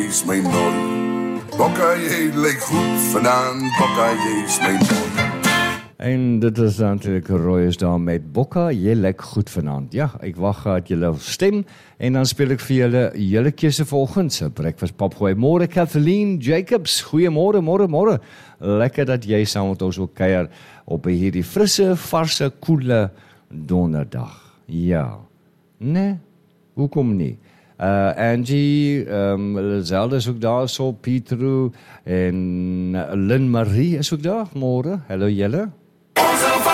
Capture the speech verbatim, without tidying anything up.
is my nooi. Bokka, jy lyk goed vanaand, Bokka, jy is my nooi. En dit is natuurlijk Roy is daar met Bokka, jy lyk goed vanaand. Ja, ek wacht uit julle stem, en dan speel ek vir julle julle keuse volgens. Breakfast Pop, goeiemôre Kathleen Jacobs, goeiemôre, môre, môre. Lekker dat jy saam met ons wil kuier op hierdie frisse, varse, koele donderdag. Ja, nee, hoekom nie? Uh, Angie, um, Zelda is ook daar, so Pietro en uh, Lynn Marie is ook daar, môre. Hallo julle.